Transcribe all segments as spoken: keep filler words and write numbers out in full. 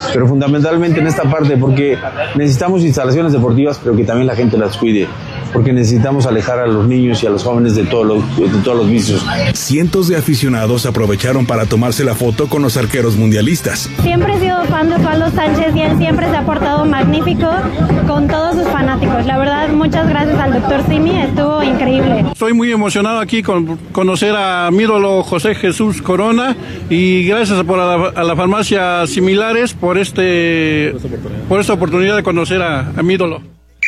pero fundamentalmente en esta parte porque necesitamos instalaciones deportivas, pero que también la gente las cuide, porque necesitamos alejar a los niños y a los jóvenes de todos los, de todos los vicios. Cientos de aficionados aprovecharon para tomarse la foto con los arqueros mundialistas. Siempre he sido fan de Osvaldo Sánchez y él siempre se ha portado magnífico con todos sus fanáticos. La verdad, muchas gracias al doctor Simi, estuvo increíble. Estoy muy emocionado aquí con conocer a mi ídolo José Jesús Corona y gracias por a la, a la farmacia Similares por este por esta oportunidad de conocer a, a mi ídolo.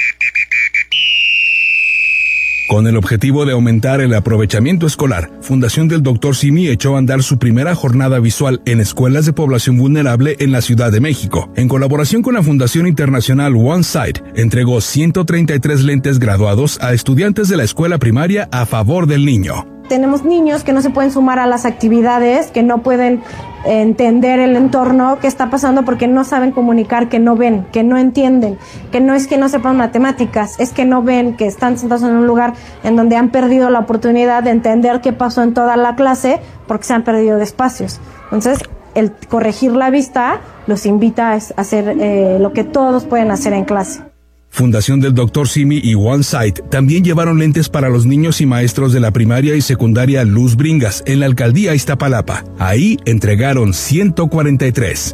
Con el objetivo de aumentar el aprovechamiento escolar, Fundación del doctor Simi echó a andar su primera jornada visual en escuelas de población vulnerable en la Ciudad de México. En colaboración con la Fundación Internacional OneSight, entregó ciento treinta y tres lentes graduados a estudiantes de la escuela primaria a favor del niño. Tenemos niños que no se pueden sumar a las actividades, que no pueden entender el entorno que está pasando porque no saben comunicar, que no ven, que no entienden, que no es que no sepan matemáticas, es que no ven, que están sentados en un lugar en donde han perdido la oportunidad de entender qué pasó en toda la clase porque se han perdido de espacios. Entonces, el corregir la vista los invita a hacer eh, lo que todos pueden hacer en clase. Fundación del doctor Simi y OneSight también llevaron lentes para los niños y maestros de la primaria y secundaria Luz Bringas en la alcaldía Iztapalapa. Ahí entregaron ciento cuarenta y tres.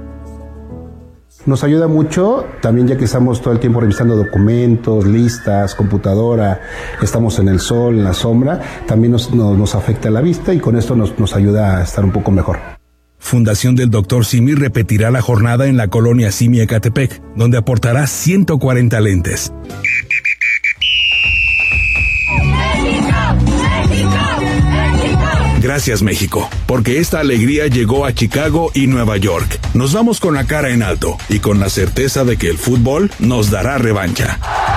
Nos ayuda mucho, también ya que estamos todo el tiempo revisando documentos, listas, computadora, estamos en el sol, en la sombra, también nos, nos, nos afecta la vista y con esto nos, nos ayuda a estar un poco mejor. Fundación del doctor Simi repetirá la jornada en la colonia Simi Ecatepec, donde aportará ciento cuarenta lentes. Gracias, México, porque esta alegría llegó a Chicago y Nueva York. Nos vamos con la cara en alto y con la certeza de que el fútbol nos dará revancha.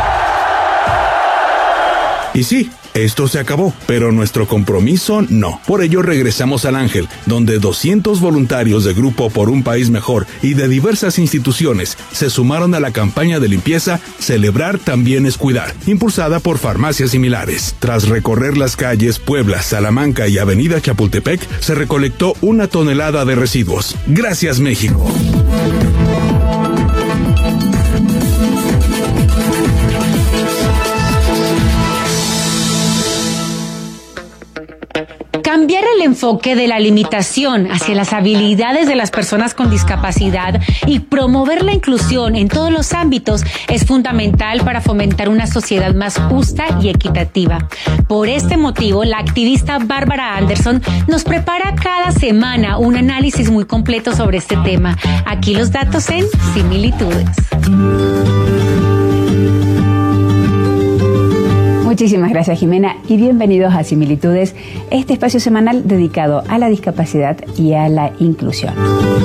Y sí, esto se acabó, pero nuestro compromiso no. Por ello regresamos al Ángel, donde doscientos voluntarios de Grupo por un País Mejor y de diversas instituciones se sumaron a la campaña de limpieza Celebrar también es cuidar, impulsada por Farmacias Similares. Tras recorrer las calles Puebla, Salamanca y Avenida Chapultepec, se recolectó una tonelada de residuos. Gracias, México. Cambiar el enfoque de la limitación hacia las habilidades de las personas con discapacidad y promover la inclusión en todos los ámbitos es fundamental para fomentar una sociedad más justa y equitativa. Por este motivo, la activista Bárbara Anderson nos prepara cada semana un análisis muy completo sobre este tema. Aquí los datos en Similitudes. Muchísimas gracias, Jimena, y bienvenidos a Similitudes, este espacio semanal dedicado a la discapacidad y a la inclusión.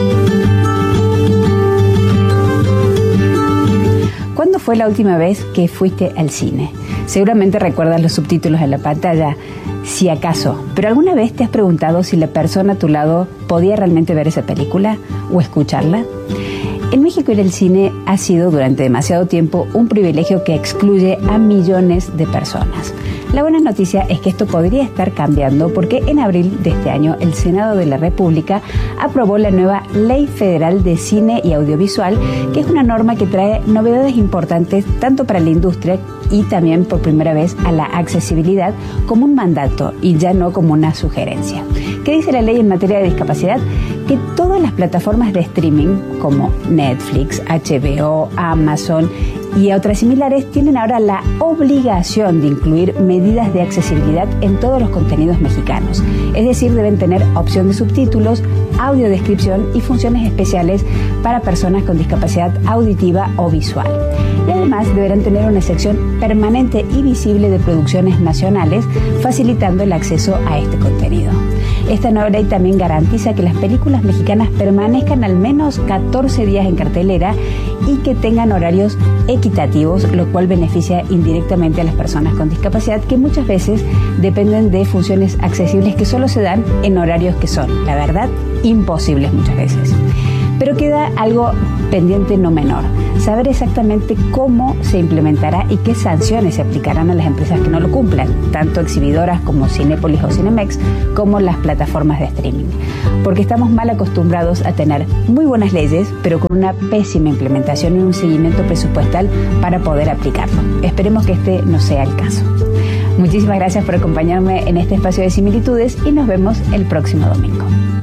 ¿Cuándo fue la última vez que fuiste al cine? Seguramente recuerdas los subtítulos en la pantalla, si acaso, pero ¿alguna vez te has preguntado si la persona a tu lado podía realmente ver esa película o escucharla? En México ir al cine ha sido durante demasiado tiempo un privilegio que excluye a millones de personas. La buena noticia es que esto podría estar cambiando porque en abril de este año el Senado de la República aprobó la nueva Ley Federal de Cine y Audiovisual, que es una norma que trae novedades importantes tanto para la industria y también por primera vez a la accesibilidad como un mandato y ya no como una sugerencia. ¿Qué dice la ley en materia de discapacidad? Que todas las plataformas de streaming como Netflix, H B O, Amazon y otras similares tienen ahora la obligación de incluir medidas de accesibilidad en todos los contenidos mexicanos. Es decir, deben tener opción de subtítulos, audiodescripción y funciones especiales para personas con discapacidad auditiva o visual. Y además deberán tener una sección permanente y visible de producciones nacionales, facilitando el acceso a este contenido. Esta nueva ley también garantiza que las películas mexicanas permanezcan al menos catorce días en cartelera y que tengan horarios equitativos, lo cual beneficia indirectamente a las personas con discapacidad que muchas veces dependen de funciones accesibles que solo se dan en horarios que son, la verdad, imposibles muchas veces. Pero queda algo pendiente no menor, saber exactamente cómo se implementará y qué sanciones se aplicarán a las empresas que no lo cumplan, tanto exhibidoras como Cinépolis o Cinemex, como las plataformas de streaming. Porque estamos mal acostumbrados a tener muy buenas leyes, pero con una pésima implementación y un seguimiento presupuestal para poder aplicarlo. Esperemos que este no sea el caso. Muchísimas gracias por acompañarme en este espacio de similitudes y nos vemos el próximo domingo.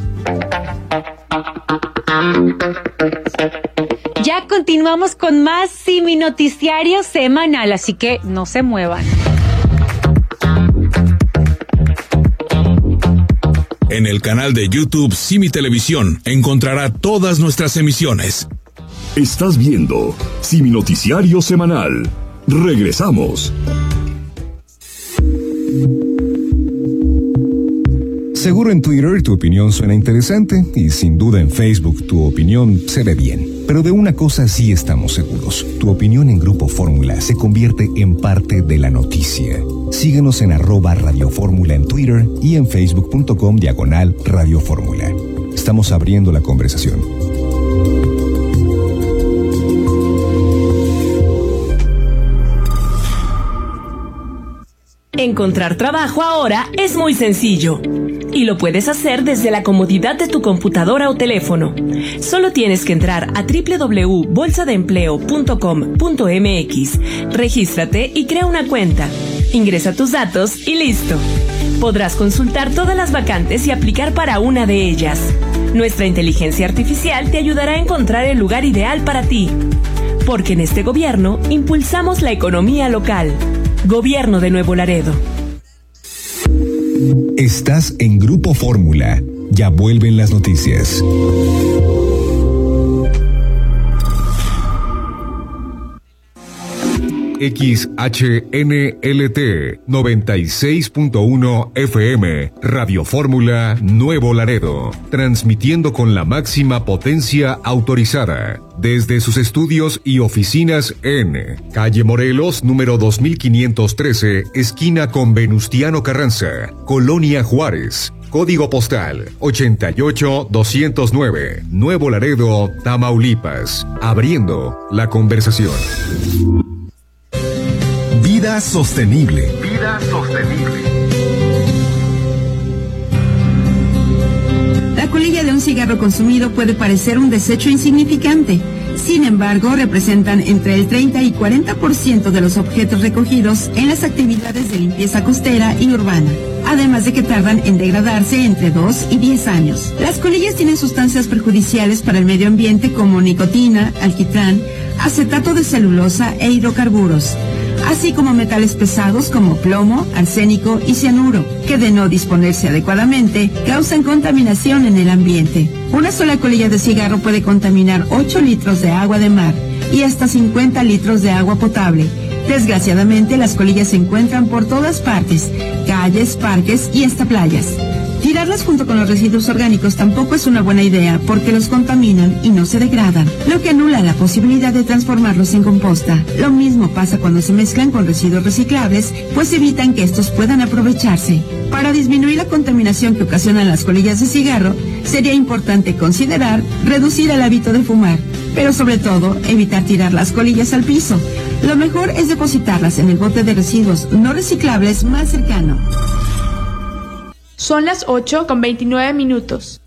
Ya continuamos con más Simi Noticiario Semanal, así que no se muevan. En el canal de YouTube Simi Televisión encontrará todas nuestras emisiones. Estás viendo Simi Noticiario Semanal. Regresamos. Seguro en Twitter tu opinión suena interesante y sin duda en Facebook tu opinión se ve bien. Pero de una cosa sí estamos seguros. Tu opinión en Grupo Fórmula se convierte en parte de la noticia. Síguenos en arroba Radio Fórmula en Twitter y en facebook.com diagonal Radio Fórmula. Estamos abriendo la conversación. Encontrar trabajo ahora es muy sencillo. Y lo puedes hacer desde la comodidad de tu computadora o teléfono. Solo tienes que entrar a doble u doble u doble u punto bolsa de empleo punto com punto m x, regístrate y crea una cuenta. Ingresa tus datos y listo. Podrás consultar todas las vacantes y aplicar para una de ellas. Nuestra inteligencia artificial te ayudará a encontrar el lugar ideal para ti. Porque en este gobierno impulsamos la economía local. Gobierno de Nuevo Laredo. Estás en Grupo Fórmula. Ya vuelven las noticias. X H N L T noventa y seis punto uno F M, Radio Fórmula Nuevo Laredo, transmitiendo con la máxima potencia autorizada, desde sus estudios y oficinas en Calle Morelos, número dos mil quinientos trece, esquina con Venustiano Carranza, Colonia Juárez. Código postal ochenta y ocho doscientos nueve, Nuevo Laredo, Tamaulipas. Abriendo la conversación. Vida sostenible. Vida sostenible. La colilla de un cigarro consumido puede parecer un desecho insignificante. Sin embargo, representan entre el treinta y cuarenta por ciento de los objetos recogidos en las actividades de limpieza costera y urbana. Además de que tardan en degradarse entre dos y diez años. Las colillas tienen sustancias perjudiciales para el medio ambiente como nicotina, alquitrán, acetato de celulosa e hidrocarburos, así como metales pesados como plomo, arsénico y cianuro, que de no disponerse adecuadamente causan contaminación en el ambiente. Una sola colilla de cigarro puede contaminar ocho litros de agua de mar y hasta cincuenta litros de agua potable. Desgraciadamente, las colillas se encuentran por todas partes, calles, parques y hasta playas. Tirarlas junto con los residuos orgánicos tampoco es una buena idea porque los contaminan y no se degradan, lo que anula la posibilidad de transformarlos en composta. Lo mismo pasa cuando se mezclan con residuos reciclables, pues evitan que estos puedan aprovecharse. Para disminuir la contaminación que ocasionan las colillas de cigarro, sería importante considerar reducir el hábito de fumar, pero sobre todo evitar tirar las colillas al piso. Lo mejor es depositarlas en el bote de residuos no reciclables más cercano. Son las ocho con veintinueve minutos.